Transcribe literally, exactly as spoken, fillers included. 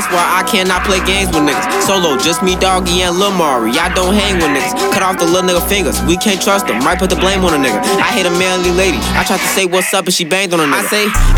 why I cannot play games with niggas. Solo, just me, Doggy, and Lil Mari. I don't hang with niggas. Cut off the little nigga fingers. We can't trust them. Might put the blame on a nigga. I hate a manly lady. I tried to say what's up and she banged on a nigga. I say,